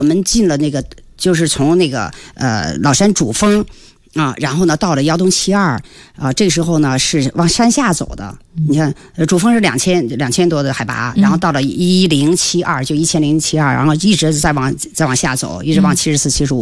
我们进了那个，就是从那个老山主峰啊，然后呢到了窑洞72啊，这个时候呢是往山下走的。你看，主峰是2000多的海拔，然后到了1072就1072，然后一直再往下走，一直往74、75。